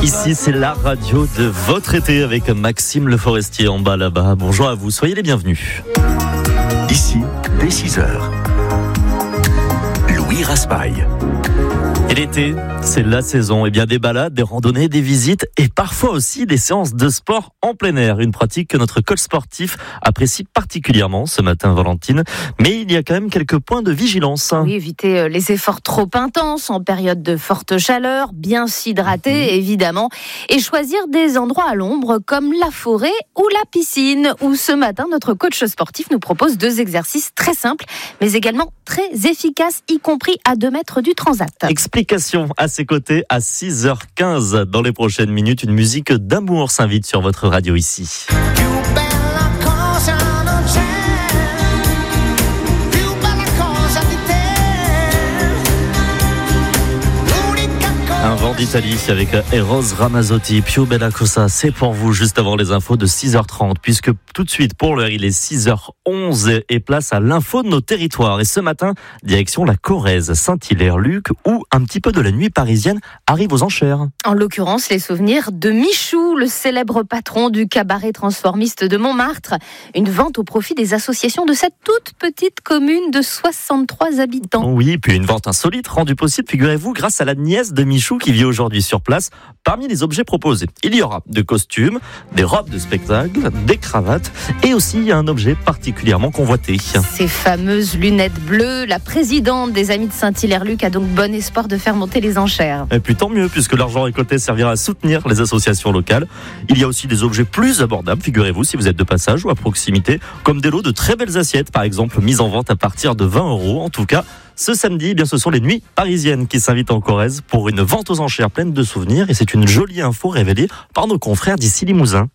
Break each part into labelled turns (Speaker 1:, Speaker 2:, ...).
Speaker 1: Ici, c'est la radio de votre été avec Maxime Le Forestier en bas là-bas. Bonjour à vous, soyez les bienvenus.
Speaker 2: Ici, dès 6h, Louis Raspail.
Speaker 1: Et l'été, c'est la saison. Et bien des balades, des randonnées, des visites et parfois aussi des séances de sport en plein air. Une pratique que notre coach sportif apprécie particulièrement ce matin, Valentine. Mais il y a quand même quelques points de vigilance.
Speaker 3: Oui, éviter les efforts trop intenses en période de forte chaleur, bien s'hydrater évidemment, et choisir des endroits à l'ombre comme la forêt ou la piscine, où ce matin notre coach sportif nous propose 2 exercices très simples, mais également très efficaces, y compris à 2 mètres du transat.
Speaker 1: Explication à ses côtés à 6h15. Dans les prochaines minutes, une musique d'amour s'invite sur votre radio ici. Un vent d'Italie avec Eros Ramazzotti, Più bella cosa, c'est pour vous juste avant les infos de 6h30, puisque tout de suite pour l'heure il est 6h11 et place à l'info de nos territoires. Et ce matin, direction la Corrèze, Saint-Hilaire-Luc, où un petit peu de la nuit parisienne arrive aux enchères.
Speaker 3: En l'occurrence, les souvenirs de Michou, le célèbre patron du cabaret transformiste de Montmartre. Une vente au profit des associations de cette toute petite commune de 63 habitants.
Speaker 1: Oui, puis une vente insolite rendue possible, figurez-vous, grâce à la nièce de Michou qui vit aujourd'hui sur place. Parmi les objets proposés, il y aura des costumes, des robes de spectacle, des cravates et aussi un objet particulièrement convoité.
Speaker 3: Ces fameuses lunettes bleues, la présidente des Amis de Saint-Hilaire-Luc a donc bon espoir de faire monter les enchères.
Speaker 1: Et puis tant mieux, puisque l'argent récolté servira à soutenir les associations locales. Il y a aussi des objets plus abordables, figurez-vous, si vous êtes de passage ou à proximité, comme des lots de très belles assiettes, par exemple, mises en vente à partir de 20 €. En tout cas, ce samedi, bien, ce sont les nuits parisiennes qui s'invitent en Corrèze pour une vente aux enchères pleine de souvenirs. Et c'est une jolie info révélée par nos confrères d'ici Limousin.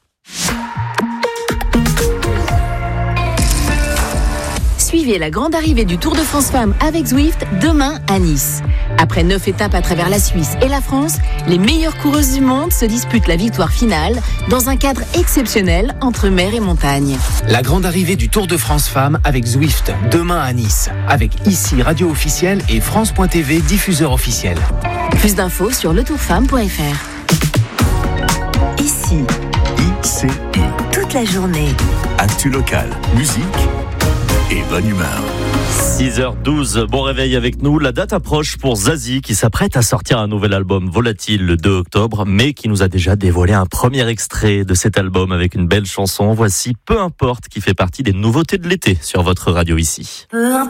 Speaker 4: Suivez la grande arrivée du Tour de France Femmes avec Zwift demain à Nice. Après 9 étapes à travers la Suisse et la France, les meilleures coureuses du monde se disputent la victoire finale dans un cadre exceptionnel entre mer et montagne.
Speaker 5: La grande arrivée du Tour de France Femmes avec Zwift demain à Nice. Avec ici radio officielle et France.tv diffuseur officiel.
Speaker 4: Plus d'infos sur letourfemme.fr. Ici,
Speaker 2: ICI.
Speaker 4: toute la journée.
Speaker 2: Actu local, musique et bonne humeur.
Speaker 1: 6h12, bon réveil avec nous. La date approche pour Zazie qui s'apprête à sortir un nouvel album Volatile le 2 octobre, mais qui nous a déjà dévoilé un premier extrait de cet album avec une belle chanson. Voici Peu importe, qui fait partie des nouveautés de l'été sur votre radio ici.